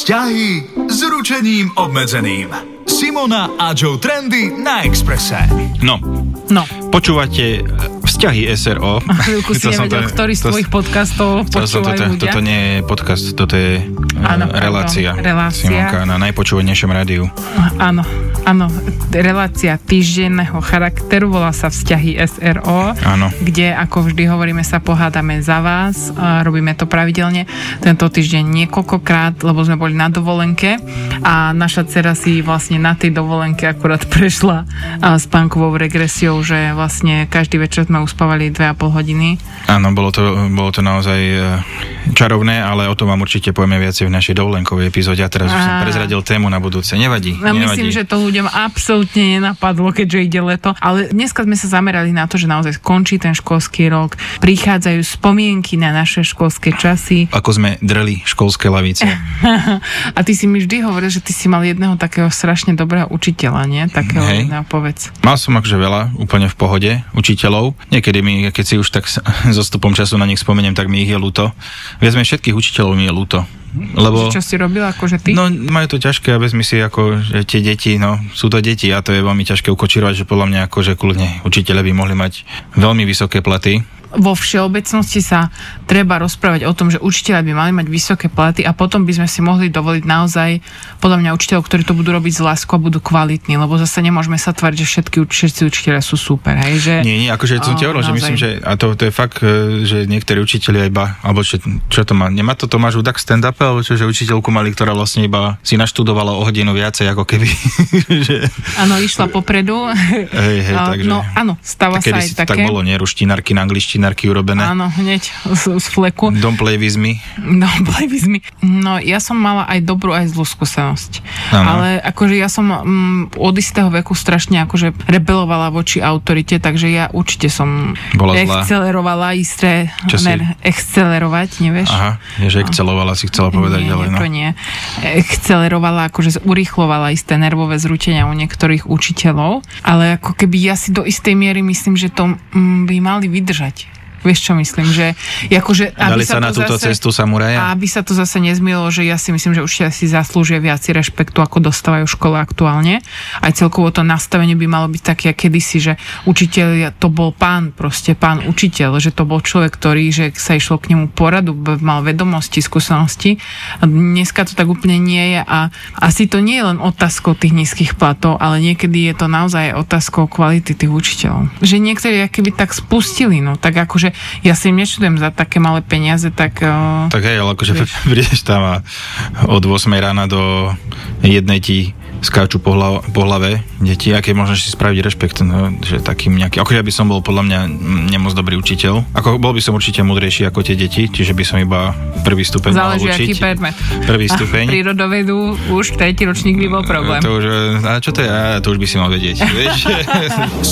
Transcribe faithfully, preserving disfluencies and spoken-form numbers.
Vzťahy s ručením obmedzeným. Simona a Joe Trendy na Expresse. No, No. Počúvate Vzťahy es er ó. A chvíľku si nevedel, ktorý z tvojich podcastov počúvajú ľudia. Toto nie je podcast, toto je áno, relácia. Pardon, relácia. Simonka na najpočúvanejšom rádiu. Áno, áno. Relácia týždenného charakteru, volá sa Vzťahy es er ó. Áno. Kde, ako vždy hovoríme, sa pohádame za vás. A robíme to pravidelne. Tento týždeň niekoľkokrát, lebo sme boli na dovolenke a naša dcera si vlastne na tej dovolenke akurát prešla spánkovou regresiou, že vlastne každý večer sme uspávali dve a pol hodiny. Áno, bolo to, bolo to naozaj čarovné, ale o tom vám určite povieme viacej v našej dovolenkovej epizóde. A teraz už som prezradil tému na budúce. Nevadí, no, nevadí. Myslím, že to ľuďom absolútne nenapadlo, keďže ide leto. Ale dneska sme sa zamerali na to, že naozaj skončí ten školský rok. Prichádzajú spomienky na naše školské časy. Ako sme dreli školské lavice. A ty si mi vždy hovoril, že ty si mal jedného takého strašne dobrého učiteľa, nie? Takého, no, povedz. Mal som akože veľa, úplne v pohode, učiteľov. Niekedy mi, keď si už tak so stupom času na nich spomeniem, tak mi ich je ľúto. Viac menej všetkých učiteľov mi je ľúto. Lebo, čo si robil, akože ty? No, majú to ťažké a vezmi si, ako, že tie deti, no, sú to deti a to je veľmi ťažké ukočírovať, že podľa mňa, akože kľudne učiteľe by mohli mať veľmi vysoké platy. Vo všeobecnosti sa treba rozprávať o tom, že učiteľia by mali mať vysoké platy a potom by sme si mohli dovoliť naozaj, podľa mňa, učiteľov, ktorí to budú robiť z láskou a budú kvalitní, lebo zase nemôžeme sa tváriť, že všetky, všetci učiteľia sú super, hej, že... Nie, nie, akože som ti hovoril, že myslím, že a to, to je fakt, že niektorí učiteľia iba, alebo čo, čo to má, nemá to Tomáš Hudák stand-up, alebo čo, že učiteľku mali, ktorá vlastne iba si naštudovala o hodinu viacej, ako keby, že... Áno, išla popredu. Hej, hej, takže... No, áno, stáva sa aj také. Tak bolo, nie, ruštinárky na angličtinárky urobené. Áno, hneď z, z fleku. Don't play with me. Don't play with me. No, ja som mala aj dobrú, aj zlú skúsenosť. Ano. Ale akože ja som um, od istého veku strašne akože rebelovala voči autorite, takže ja určite som bola excelerovala isté, ne, excelerovať, nevieš? Aha, je, že excelovala, si chcela povedať nie, ďalej. Nie, no. to nie. Excelerovala, akože urýchlovala isté nervové zrútenia u niektorých učiteľov, ale ako keby ja si do istej miery myslím, že to um, by mali vydržať. Vieš, čo myslím, že akože, aby dali sa, sa na túto zase, cestu samuraja? A aby sa to zase nezmýlilo, že ja si myslím, že určite si zaslúžia viac rešpektu, ako dostávajú v škole aktuálne. Aj celkovo to nastavenie by malo byť také, kedysi, že učiteľ, to bol pán, proste pán učiteľ, že to bol človek, ktorý, že sa išlo k nemu poradu, mal vedomosti, skúsenosti. A dneska to tak úplne nie je a asi to nie je len otázkou tých nízkych platov, ale niekedy je to naozaj otázkou kvality tých učiteľov. Že niektorí keby tak spustili, no tak akože ja si im nečudujem za také malé peniaze, tak... Uh, tak hej, ale akože prídeš tam a od ôsmej rána do jednej ti skáču po, hlav, po hlave deti, aké môžeš si spraviť rešpekt, no, že takým nejaký... Akože by som bol podľa mňa nemoc dobrý učiteľ. Ako bol by som určite múdrejší ako tie deti, čiže by som iba prvý stupeň mal učiť. Záleží, aký predmet. Prvý stupeň. A prírodovedu už tretí ročník by bol problém. To už, a čo to je? A to už by si mal vedieť, vieš?